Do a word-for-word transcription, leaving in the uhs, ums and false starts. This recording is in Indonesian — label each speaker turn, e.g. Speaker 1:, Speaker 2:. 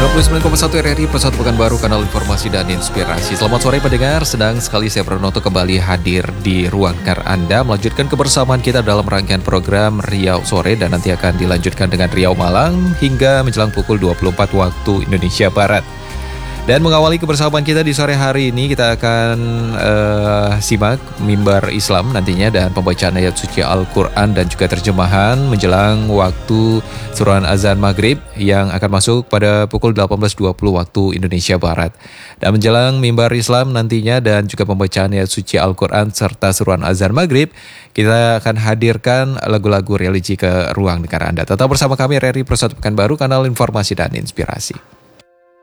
Speaker 1: sembilan puluh sembilan koma satu R R I Pesawat Pekanbaru, kanal informasi dan inspirasi. Selamat sore pendengar, sedang sekali saya Pranoto kembali hadir di ruang kar Anda, melanjutkan kebersamaan kita dalam rangkaian program Riau Sore, dan nanti akan dilanjutkan dengan Riau Malang hingga menjelang pukul dua puluh empat waktu Indonesia Barat. Dan mengawali kebersamaan kita di sore hari ini, kita akan uh, simak mimbar Islam nantinya dan pembacaan ayat suci Al-Quran dan juga terjemahan menjelang waktu suruhan azan maghrib yang akan masuk pada pukul delapan belas dua puluh waktu Indonesia Barat. Dan menjelang mimbar Islam nantinya dan juga pembacaan ayat suci Al-Quran serta suruhan azan maghrib, kita akan hadirkan lagu-lagu religi ke ruang dengar Anda. Tetap bersama kami R R I Pesawat Pekanbaru, kanal informasi dan inspirasi.